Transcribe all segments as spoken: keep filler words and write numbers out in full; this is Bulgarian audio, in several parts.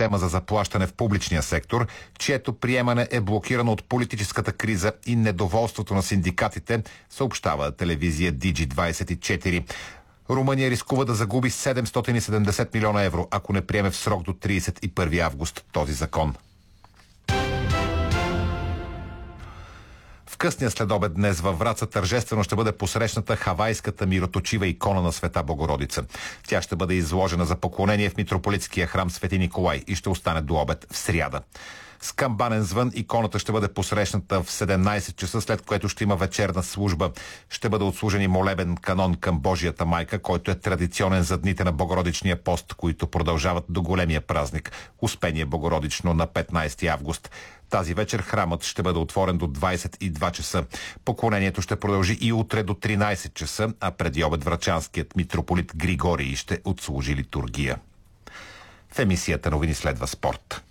система за заплащане в публичния сектор, чието приемане е блокирано от политическата криза и недоволството на синдикатите, съобщава телевизия Ди Джи двадесет и четири. Румъния рискува да загуби седемстотин и седемдесет милиона евро, ако не приеме в срок до тридесет и първи август този закон. В късния следобед днес във Враца тържествено ще бъде посрещната хавайската мироточива икона на Света Богородица. Тя ще бъде изложена за поклонение в митрополитския храм Свети Николай и ще остане до обед в сряда. С камбанен звън иконата ще бъде посрещната в седемнадесет часа, след което ще има вечерна служба. Ще бъде отслужен и молебен канон към Божията майка, който е традиционен за дните на Богородичния пост, които продължават до големия празник – Успение Богородично на петнадесети август. Тази вечер храмът ще бъде отворен до двадесет и два часа. Поклонението ще продължи и утре до тринадесет часа, а преди обед врачанският митрополит Григорий ще отслужи литургия. В емисията новини следва спорт.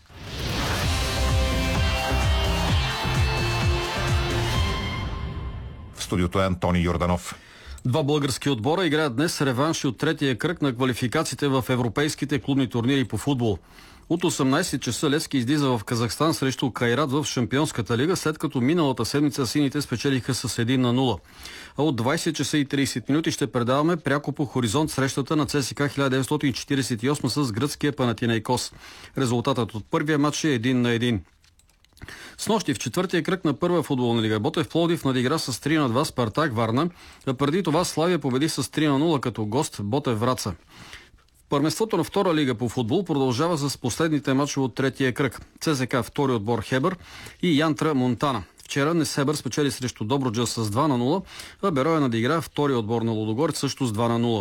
В студиото е Антони Йорданов. Два български отбора играят днес реванши от третия кръг на квалификациите в европейските клубни турнири по футбол. От осемнадесет часа Левски излиза в Казахстан срещу Кайрат в Шампионската лига, след като миналата седмица сините спечелиха с един на нула. А от двадесет часа и тридесет минути ще предаваме пряко по хоризонт срещата на ЦСКА хиляда деветстотин четиридесет и осма с гръцкия Панатинейкос. Резултатът от първия матч е един на един. Снощи в четвъртия кръг на първа футболна лига Ботев Пловдив надигра с три на два Спартак Варна, а преди това Славия победи с три на нула като гост Ботев Враца. Първенството на втора лига по футбол продължава с последните мачове от третия кръг. ЦСКА втори отбор Хебър и Янтра Монтана. Вчера Несебър спечели срещу Добруджа с два на нула, а Бероя надигра втори отбор на Лудогорец също с два на нула.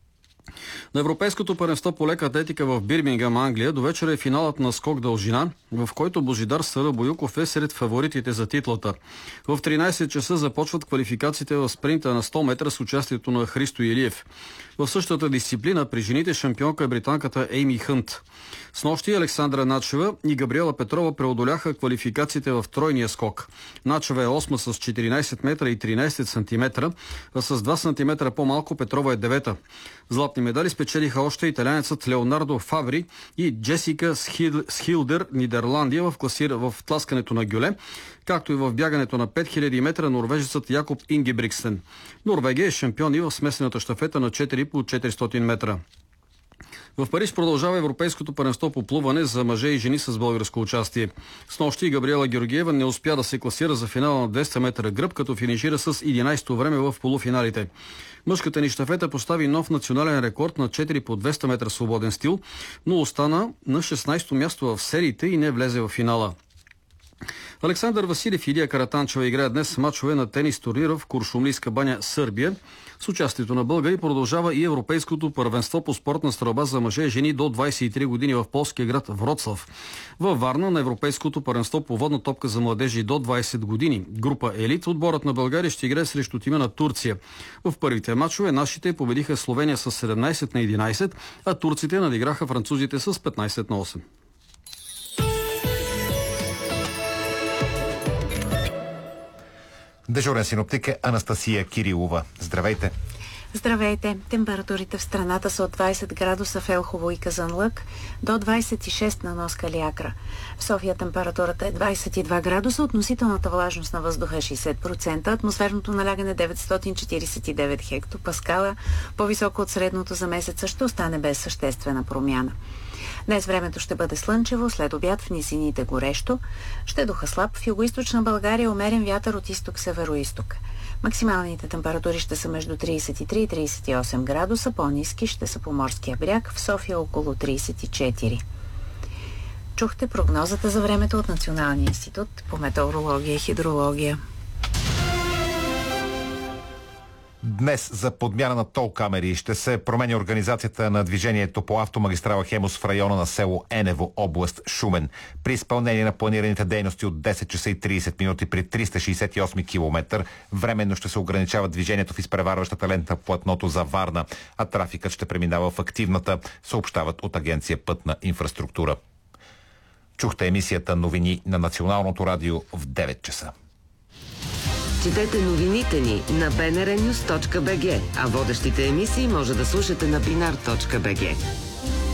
На Европейското първенство по лека атлетика в Бирмингам, Англия, до вечера е финалът на скок дължина, в който Божидар Сара Боюков е сред фаворитите за титлата. В тринадесет часа започват квалификациите в спринта на сто метра с участието на Христо Илиев. В същата дисциплина при жените шампионка е британката Ейми Хънт. Снощи Александра Начева и Габриела Петрова преодоляха квалификациите в тройния скок. Начева е осма с четиринадесет метра и тринадесет сантиметра, а с два сантиметра по-малко Петрова е девета. Златни медали спечелиха още италянецът Леонардо Фаври и Джесика Схилдер, Нидерландия, в, класира, в тласкането на гюле, както и в бягането на пет хиляди метра норвежецът Якоб Ингебриксен. Норвегия е шампион и в смесената щафета на четири по четиристотин метра. В Париж продължава европейското първенство по плуване за мъже и жени с българско участие. Снощи Габриела Георгиева не успя да се класира за финала на двеста метра гръб, като финишира с единадесето време в полуфиналите. Мъжката ни щафета постави нов национален рекорд на четири по двеста метра свободен стил, но остана на шестнадесето място в сериите и не влезе в финала. Александър Василев и Илия Каратанчева играят днес мачове на тенис турнира в Куршумлийска баня, Сърбия. С участието на българи продължава и европейското първенство по спортна стрелба за мъже и жени до двадесет и три години в полския град Вроцлав. Във Варна на европейското първенство по водна топка за младежи до двадесет години. Група Елит, отборът на България ще играе срещу тима на Турция. В първите мачове нашите победиха Словения с седемнадесет на единадесет, а турците надиграха французите с петнадесет на осем. Дежурен синоптик е Анастасия Кирилова. Здравейте! Здравейте! Температурите в страната са от двадесет градуса в Елхово и Казанлък до двадесет и шест на Нос Калиакра. В София температурата е двадесет и два градуса, относителната влажност на въздуха е шейсет процента, атмосферното налягане деветстотин четиридесет и девет хектопаскала, по-високо от средното за месеца, ще остане без съществена промяна. Днес времето ще бъде слънчево, след обяд в низините горещо, ще духа слаб, в югоизточна България умерен вятър от изток-североизток. Максималните температури ще са между тридесет и три и тридесет и осем градуса, по-ниски ще са по морския бряг, в София около тридесет и четири. Чухте прогнозата за времето от Националния институт по метеорология и хидрология. Днес за подмяна на тол камери ще се променя организацията на движението по автомагистрала Хемус в района на село Енево, област Шумен. При изпълнение на планираните дейности от десет часа и тридесет минути при триста шейсет и осми километър временно ще се ограничава движението в изпреварващата лента платното за Варна, а трафикът ще преминава в активната, съобщават от агенция Пътна инфраструктура. Чухте емисията новини на Националното радио в девет часа. Четете новините ни на би ен ар нюз точка би джи, а водещите емисии може да слушате на бинар точка би джи.